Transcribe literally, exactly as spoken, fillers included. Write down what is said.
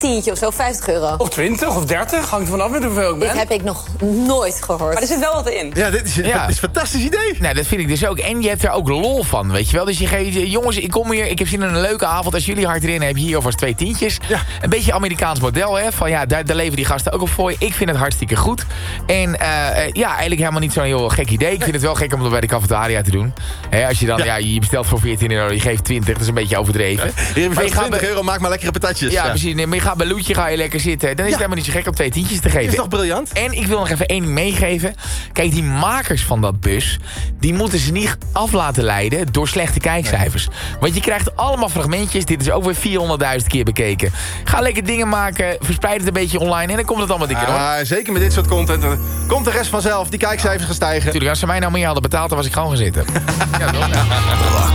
tientje of zo, vijftig euro. Of twintig of dertig, hangt er vanaf met hoeveel ik ben. Dit heb ik nog nooit gehoord. Maar er zit wel wat in. Ja, dit is, Ja. dit is een fantastisch idee. Nee, dat vind ik dus ook. En je hebt er ook lol van, weet je wel. Dus je geeft, jongens, ik kom hier, ik heb zin in een leuke avond. Als jullie hard erin hebben, hier alvast twee tientjes. Ja. Een beetje Amerikaans model, hè. Van ja, daar, daar leven die gasten ook op voor je. Ik vind het hartstikke goed. En uh, ja, eigenlijk helemaal niet zo'n heel gek idee. Ik vind het wel gek om dat bij de cafetaria te doen. Hè, als je dan, ja. ja, je bestelt voor veertien euro, je geeft twintig. Dat is een beetje overdreven. Ja. Hier heb Maar je je gaat twintig bij- euro, maak maar lekkere patatjes. Ja, precies. Nee, maar je gaat bij Loetje, ga je lekker zitten. Dan is Ja. het helemaal niet zo gek om twee tientjes te geven. Is toch briljant? En ik wil nog even één ding meegeven. Kijk, die makers van dat bus, die moeten ze niet af laten leiden door slechte kijkcijfers. Want je krijgt allemaal fragmentjes. Dit is ook weer vierhonderdduizend keer bekeken. Ga lekker dingen maken, verspreid het een beetje online en dan komt het allemaal dikker hoor. Ja, zeker met dit soort content. Dan komt de rest vanzelf. Die kijkcijfers gaan stijgen. Natuurlijk, als ze mij nou meer hadden betaald, dan was ik gewoon gaan zitten. Ja, toch?